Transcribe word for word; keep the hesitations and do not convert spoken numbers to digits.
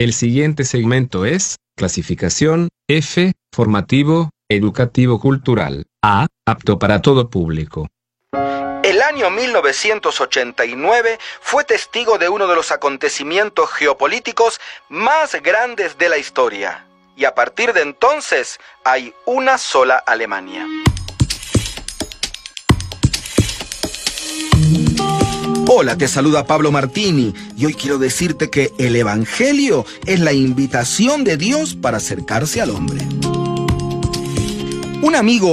El siguiente segmento es clasificación F, formativo, educativo cultural. A, apto para todo público. El año mil novecientos ochenta y nueve fue testigo de uno de los acontecimientos geopolíticos más grandes de la historia. Y a partir de entonces hay una sola Alemania. Hola, te saluda Pablo Martini y hoy quiero decirte que el Evangelio es la invitación de Dios para acercarse al hombre. Un amigo